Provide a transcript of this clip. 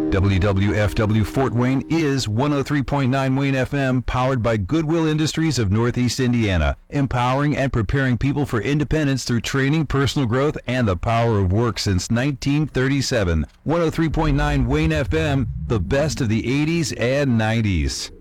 WWFW Fort Wayne is 103.9 Wayne FM, powered by Goodwill Industries of Northeast Indiana, empowering and preparing people for independence through training, personal growth, and the power of work since 1937. 103.9 Wayne FM, the best of the 80s and 90s.